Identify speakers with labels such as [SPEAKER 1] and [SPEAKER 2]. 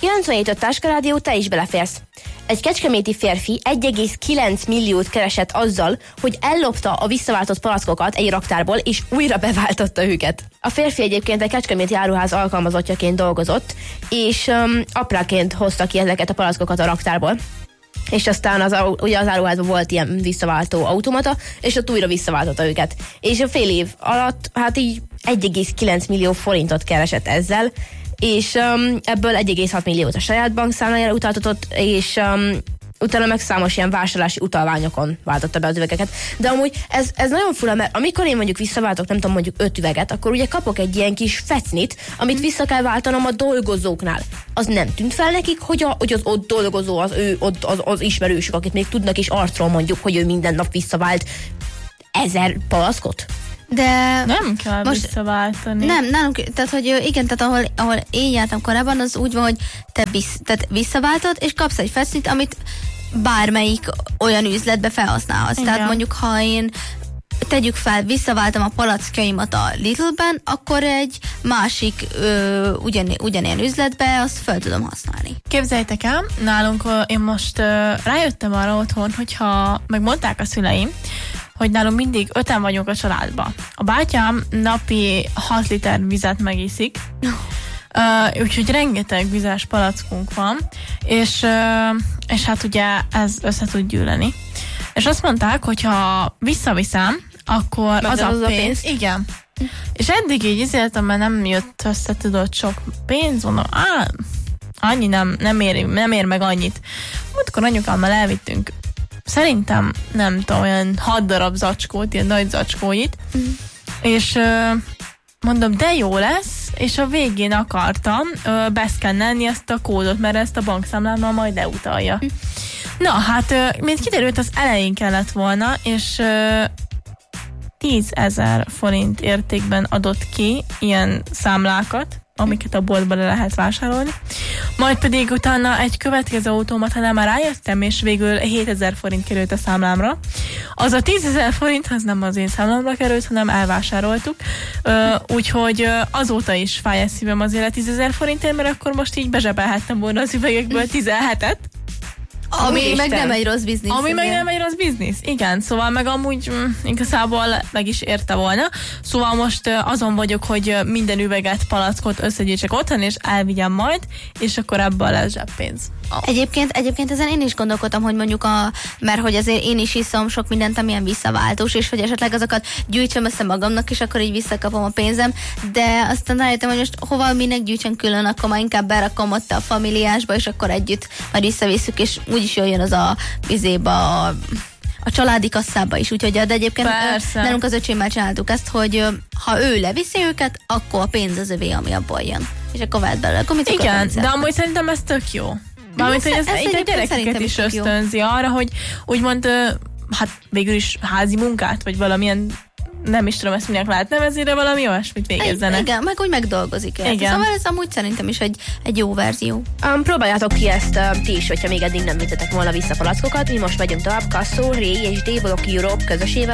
[SPEAKER 1] 97 Táskarádió, te is beleférsz. Egy kecskeméti férfi 1,9 milliót keresett azzal, hogy ellopta a visszaváltott palackokat egy raktárból, és újra beváltotta őket. A férfi egyébként egy kecskeméti áruház alkalmazottjaként dolgozott, és apráként hozta ki ezeket a palackokat a raktárból. És aztán ugye az áruházban volt ilyen visszaváltó automata, és ott újra visszaváltotta őket. És a fél év alatt hát így 1,9 millió forintot keresett ezzel, és ebből 1,6 milliót a saját bankszámlájára utaltatott, és utána meg számos ilyen vásárlási utalványokon váltotta be az üvegeket. De amúgy ez nagyon fura, mert amikor én mondjuk visszaváltok, nem tudom, mondjuk 5 üveget, akkor ugye kapok egy ilyen kis fecnit, amit vissza kell váltanom a dolgozóknál. Az nem tűnt fel nekik, hogy az ott dolgozó, az ismerősök, akit még tudnak is arcról mondjuk, hogy ő minden nap visszavált 1000 palackot?
[SPEAKER 2] De
[SPEAKER 3] nem kell most visszaváltani.
[SPEAKER 2] Nem, nálunk, tehát hogy igen, tehát ahol én jártam korábban, az úgy van, hogy tehát visszaváltod, és kapsz egy feszít, amit bármelyik olyan üzletbe felhasználhatsz. Igen. Tehát mondjuk, ha én tegyük fel, visszaváltam a palackjaimat a Lidl-ben, akkor egy másik ugyanilyen üzletbe azt fel tudom használni.
[SPEAKER 3] Képzeljétek el, nálunk én most rájöttem arra otthon, hogyha megmondták a szüleim, hogy nálunk mindig 5-en vagyunk a családban. A bátyám napi 6 liter vizet megiszik, úgyhogy rengeteg vizes palackunk van, és hát ugye ez össze tud gyűlni. És azt mondták, hogy ha visszaviszem, akkor az a pénz. Igen. És eddig így izéltem, mert nem jött össze, tudod, sok pénz, mondom, annyi nem ér meg annyit. Múltkor anyukámmal elvittünk, szerintem, nem tudom, olyan 6 darab zacskót, ilyen nagy zacskóit, és mondom, de jó lesz, és a végén akartam beszkennelni ezt a kódot, mert ezt a bankszámlámmal majd leutalja. Na, hát, mint kiderült, az elején kellett volna, és 10 000 forint értékben adott ki ilyen számlákat, amiket a boltban le lehet vásárolni. Majd pedig utána egy következő automatánál már rájöttem, és végül 7000 forint került a számlámra. Az a 10 000 forint, az nem az én számlámra került, hanem elvásároltuk. Úgyhogy azóta is fáj a szívem azért a 10 000 forintért, mert akkor most így bezsebelhettem volna az üvegekből 17-et.
[SPEAKER 2] Ami meg nem egy rossz biznisz.
[SPEAKER 3] Ami meg nem egy rossz biznisz, igen. Szóval meg amúgy igazából meg is érte volna. Szóval most azon vagyok, hogy minden üveget, palackot összegyűjtsek otthon, és elvigyem majd, és akkor ebből lesz zseppénz.
[SPEAKER 2] Egyébként ezen én is gondolkodtam, hogy mondjuk mert hogy azért én is iszom sok mindent, amilyen visszaváltós, és hogy esetleg azokat gyűjtsem össze magamnak, és akkor így visszakapom a pénzem, de aztán rájöttem, hogy most hova minek gyűjtsön külön, akkor már inkább berakom ott a familiásba, és akkor együtt majd visszavisszük, és úgyis jöjjön az a a családi kasszába is, úgyhogy de egyébként nálunk az öcsémmel csináltuk ezt, hogy ha ő leviszi őket, akkor a pénz az övé, ami abból jön. És akkor vált belőle.
[SPEAKER 3] Igen, de amúgy szerintem ez tök jó. Mármint, hogy ez a gyerekeket is ösztönzi arra, hogy úgymond, hát végül is házi munkát, vagy valamilyen, nem is tudom ezt minek lehet nevezni, de valami olyasmit végezzenek.
[SPEAKER 2] Igen, meg úgy megdolgozik. Szóval ez amúgy szerintem is egy jó verzió.
[SPEAKER 1] Próbáljátok ki ezt ti is, hogyha még eddig nem vittetek volna vissza palackokat. Mi most megyünk tovább Casso, Ray és D-Block Europe közösével.